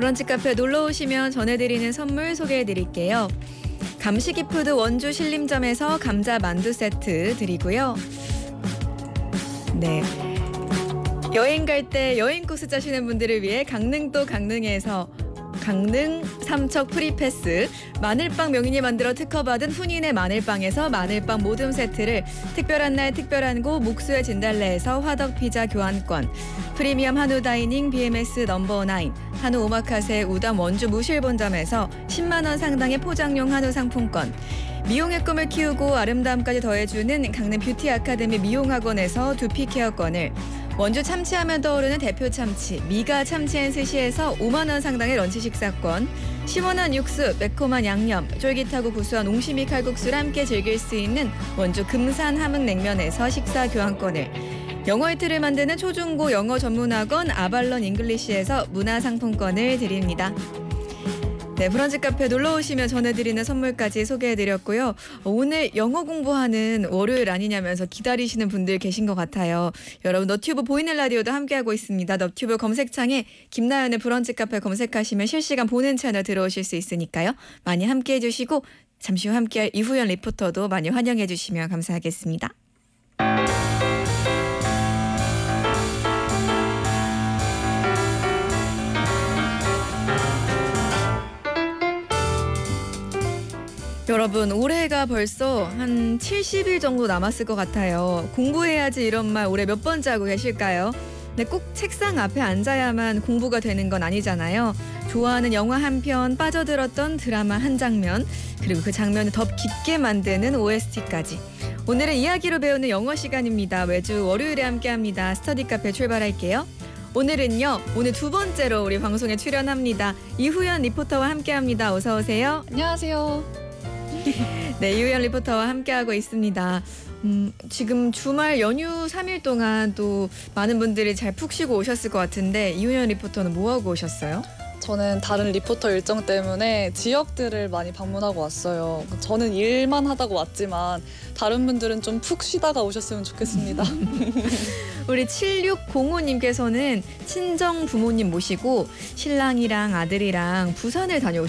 브런치 카페 놀러 오시면 전해드리는 선물 소개해드릴게요. 감시기푸드 원주 신림점에서 감자 만두 세트 드리고요. 네, 여행 갈 때 여행 코스 짜시는 분들을 위해 강릉도 강릉에서 강릉 삼척 프리패스, 마늘빵 명인이 만들어 특허받은 훈인의 마늘빵에서 마늘빵 모듬 세트를, 특별한 날 특별한 곳 묵수의 진달래에서 화덕피자 교환권, 프리미엄 한우 다이닝 BMS 넘버9 한우 오마카세 우담 원주 무실본점에서 10만 원 상당의 포장용 한우 상품권, 미용의 꿈을 키우고 아름다움까지 더해주는 강릉 뷰티 아카데미 미용학원에서 두피 케어권을, 원주 참치하면 떠오르는 대표 참치 미가 참치앤스시에서 5만 원 상당의 런치 식사권, 시원한 육수, 매콤한 양념, 쫄깃하고 구수한 옹심이 칼국수를 함께 즐길 수 있는 원주 금산 함흥냉면에서 식사 교환권을, 영어의 틀을 만드는 초중고 영어 전문학원 아발론 잉글리시에서 문화상품권을 드립니다. 네, 브런치 카페 놀러 오시면 전해드리는 선물까지 소개해드렸고요. 오늘 영어 공부하는 월요일 아니냐면서 기다리시는 분들 계신 것 같아요. 여러분, 너튜브 보이는 라디오도 함께하고 있습니다. 너튜브 검색창에 김나연의 브런치 카페 검색하시면 실시간 보는 채널 들어오실 수 있으니까요. 많이 함께해 주시고 잠시 후 함께할 이후연 리포터도 많이 환영해 주시면 감사하겠습니다. 여러분, 올해가 벌써 한 70일 정도 남았을 것 같아요. 공부해야지 이런 말 올해 몇 번째 하고 계실까요? 네, 꼭 책상 앞에 앉아야만 공부가 되는 건 아니잖아요. 좋아하는 영화 한 편, 빠져들었던 드라마 한 장면, 그리고 그 장면을 더 깊게 만드는 OST까지. 오늘은 이야기로 배우는 영어 시간입니다. 매주 월요일에 함께합니다. 스터디 카페 출발할게요. 오늘은요, 오늘 두 번째로 우리 방송에 출연합니다. 이후연 리포터와 함께합니다. 어서 오세요. 안녕하세요. 네, 이후연 리포터와 함께하고 있습니다. 지금 주말 연휴 3일 동안 또 많은 분들이 잘 푹 쉬고 오셨을 것 같은데, 이후연 리포터는 뭐하고 오셨어요? 저는 다른 리포터 일정 때문에 지역들을 많이 방문하고 왔어요. 저는 일만 하다고 왔지만 다른 분들은 좀 푹 쉬다가 오셨으면 좋겠습니다. 우리 7605님께서는 친정 부모님 모시고 신랑이랑 아들이랑 부산을